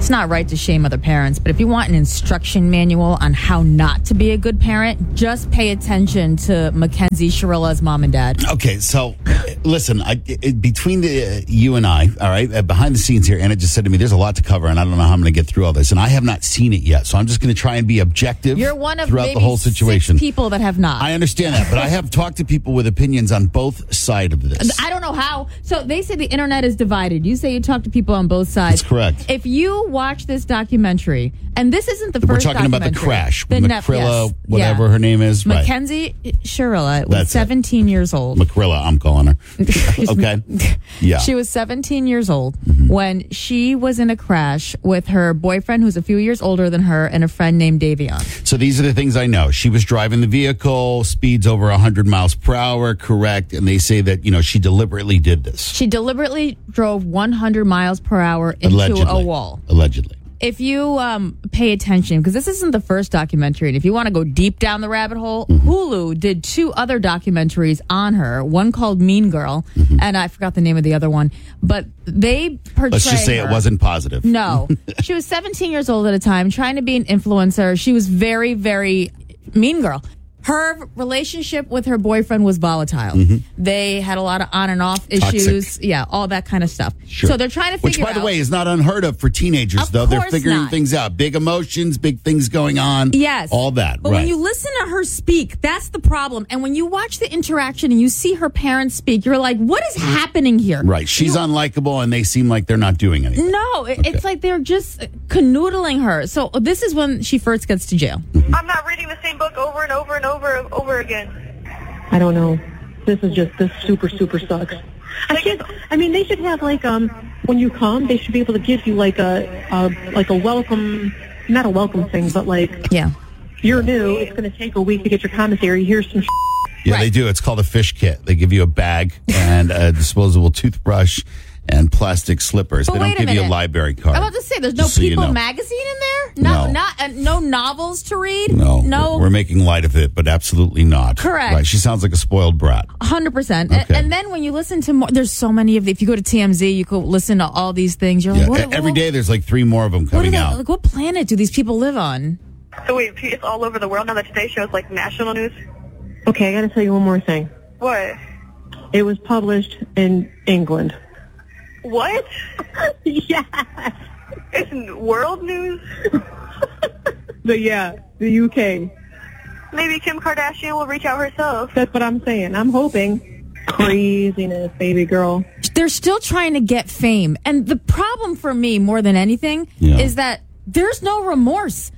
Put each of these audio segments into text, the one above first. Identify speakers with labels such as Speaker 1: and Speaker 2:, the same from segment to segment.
Speaker 1: it's not right to shame other parents, but if you want an instruction manual on how not to be a good parent, just pay attention to Mackenzie Sharilla's mom and dad.
Speaker 2: Okay, so listen, between you and I, all right, behind the scenes here, Anna just said to me, there's a lot to cover, and I don't know how I'm going to get through all this, and I have not seen it yet, so I'm just going to try and be objective.
Speaker 1: You're one of
Speaker 2: throughout
Speaker 1: maybe
Speaker 2: the whole situation.
Speaker 1: 6 people that have not.
Speaker 2: I understand that, but I have talked to people with opinions on both sides of this.
Speaker 1: I don't know how. So they say the internet is divided. You say you talk to people on both sides.
Speaker 2: That's correct.
Speaker 1: If you watch this documentary, and this isn't the first
Speaker 2: documentary. We're talking about the crash. Macrilla, whatever her name is.
Speaker 1: Mackenzie Shirilla was
Speaker 2: That's
Speaker 1: 17 years old.
Speaker 2: Macrilla, I'm calling her. Okay. Yeah.
Speaker 1: She was 17 years old when she was in a crash with her boyfriend, who's a few years older than her, and a friend named Davion.
Speaker 2: So these are the things I know. She was driving the vehicle, speeds over 100 miles per hour, correct, and they say that, she deliberately did this.
Speaker 1: She deliberately drove 100 miles per hour into a wall.
Speaker 2: Allegedly.
Speaker 1: If you pay attention, because this isn't the first documentary, and if you want to go deep down the rabbit hole, Hulu did 2 other documentaries on her, one called Mean Girl, and I forgot the name of the other one, but they portray
Speaker 2: Let's just say
Speaker 1: her.
Speaker 2: It wasn't positive.
Speaker 1: No. She was 17 years old at a time, trying to be an influencer. She was very, very mean girl. Her relationship with her boyfriend was volatile. They had a lot of on and off issues.
Speaker 2: Toxic.
Speaker 1: Yeah, all that kind of stuff.
Speaker 2: Sure.
Speaker 1: So they're trying to figure out.
Speaker 2: Which, by the way, is not unheard of for teenagers,
Speaker 1: Of
Speaker 2: though. They're
Speaker 1: course
Speaker 2: figuring
Speaker 1: not.
Speaker 2: things out. Big emotions, big things going on.
Speaker 1: Yes.
Speaker 2: All that,
Speaker 1: But
Speaker 2: right.
Speaker 1: when you listen to her speak, that's the problem. And when you watch the interaction and you see her parents speak, you're like, what is happening here?
Speaker 2: Right. She's unlikable, and they seem like they're not doing anything.
Speaker 1: No, it's like they're just canoodling her. So this is when she first gets to jail.
Speaker 3: I'm not reading the same book over and over and over again.
Speaker 4: I don't know. This super sucks. They should have when you come, they should be able to give you a welcome, not a welcome thing, but
Speaker 1: Yeah.
Speaker 4: you're new. It's going to take a week to get your commissary. Here's some.
Speaker 2: Yeah,
Speaker 1: Right.
Speaker 2: they do. It's called a fish kit. They give you a bag and a disposable toothbrush and plastic slippers.
Speaker 1: But
Speaker 2: They
Speaker 1: wait
Speaker 2: don't
Speaker 1: a
Speaker 2: give you a
Speaker 1: minute.
Speaker 2: library card.
Speaker 1: I'm about to say, there's no
Speaker 2: Just so you
Speaker 1: People
Speaker 2: know.
Speaker 1: magazine in there?
Speaker 2: No.
Speaker 1: No novels to read?
Speaker 2: No. We're making light of it, but absolutely not.
Speaker 1: Correct.
Speaker 2: Right. She sounds like a spoiled brat.
Speaker 1: 100%.
Speaker 2: Okay.
Speaker 1: And then when you listen to more, there's so many of the, if you go to TMZ, you could listen to all these things. You're
Speaker 2: Yeah.
Speaker 1: like,
Speaker 2: Every day there's 3 more of them coming out.
Speaker 1: What planet do these people live on?
Speaker 3: So wait, it's all over the world now that Today Show is national news?
Speaker 4: Okay, I got to tell you one more thing.
Speaker 3: What?
Speaker 4: It was published in England.
Speaker 3: What?
Speaker 4: Yes.
Speaker 3: It's world news?
Speaker 4: The UK.
Speaker 3: Maybe Kim Kardashian will reach out herself.
Speaker 4: That's what I'm saying. I'm hoping. Craziness, baby girl.
Speaker 1: They're still trying to get fame. And the problem for me, more than anything, is that there's no remorse.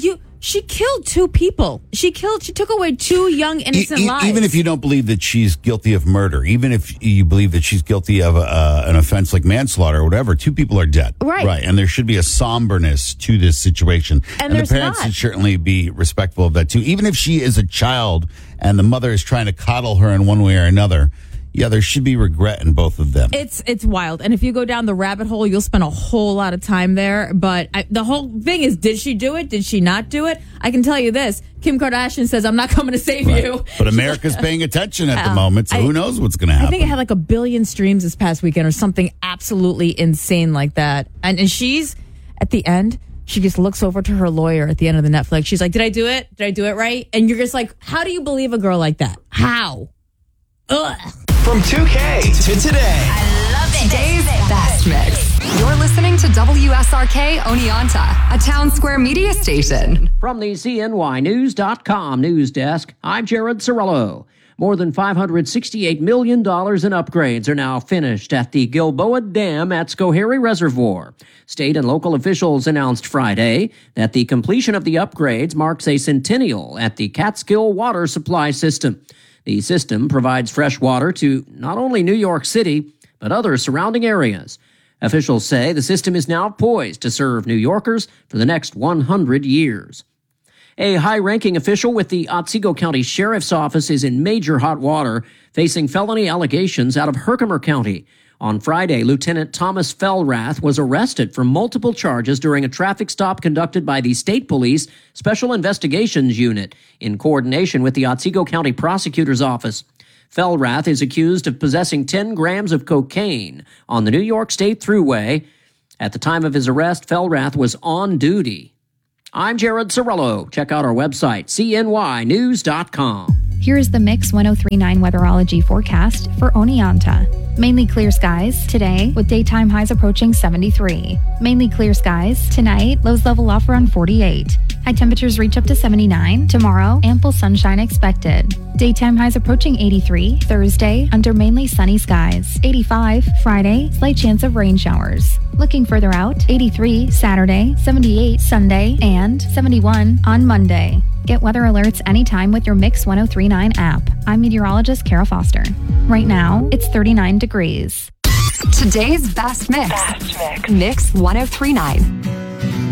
Speaker 1: She killed 2 people. She took away 2 young, innocent lives.
Speaker 2: Even if you don't believe that she's guilty of murder, even if you believe that she's guilty of an offense like manslaughter or whatever, 2 people are dead.
Speaker 1: Right.
Speaker 2: And there should be a somberness to this situation.
Speaker 1: And
Speaker 2: the
Speaker 1: there's
Speaker 2: parents
Speaker 1: not.
Speaker 2: should certainly be respectful of that too. Even if she is a child and the mother is trying to coddle her in one way or another, yeah, there should be regret in both of them.
Speaker 1: It's wild. And if you go down the rabbit hole, you'll spend a whole lot of time there. But the whole thing is, did she do it? Did she not do it? I can tell you this. Kim Kardashian says, I'm not coming to save you.
Speaker 2: But America's paying attention at the moment, so who knows what's going to happen.
Speaker 1: I think it had 1 billion streams this past weekend or something absolutely insane like that. And she's, at the end, she just looks over to her lawyer at the end of the Netflix. She's like, did I do it? Did I do it right? And you're just like, how do you believe a girl like that? How? Ugh.
Speaker 5: From 2K to today.
Speaker 6: I love it. Today's best mix. You're listening to WSRK Oneonta, a Town Square media station.
Speaker 7: From the CNYNews.com news desk, I'm Jared Cirillo. More than $568 million in upgrades are now finished at the Gilboa Dam at Schoharie Reservoir. State and local officials announced Friday that the completion of the upgrades marks a centennial at the Catskill water supply system. The system provides fresh water to not only New York City, but other surrounding areas. Officials say the system is now poised to serve New Yorkers for the next 100 years. A high-ranking official with the Otsego County Sheriff's Office is in major hot water, facing felony allegations out of Herkimer County. On Friday, Lieutenant Thomas Fellrath was arrested for multiple charges during a traffic stop conducted by the State Police Special Investigations Unit in coordination with the Otsego County Prosecutor's Office. Fellrath is accused of possessing 10 grams of cocaine on the New York State Thruway At the time of his arrest, Felrath was on duty. I'm Jared Cirillo. Check out our website, cnynews.com.
Speaker 8: Here's the Mix 103.9 weatherology forecast for Oneonta. Mainly clear skies today with daytime highs approaching 73. Mainly clear skies tonight, lows level off around 48. High temperatures reach up to 79. Tomorrow, ample sunshine expected. Daytime highs approaching 83. Thursday, under mainly sunny skies. 85. Friday, slight chance of rain showers. Looking further out, 83 Saturday, 78 Sunday, and 71 on Monday. Get weather alerts anytime with your Mix 103.9 app. I'm meteorologist Kara Foster. Right now, it's 39 degrees.
Speaker 6: Today's best mix. Mix 103.9.